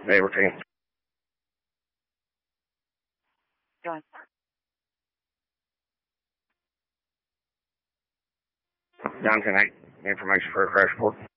Neighbor team. Go on. Down tonight. Information for a crash report.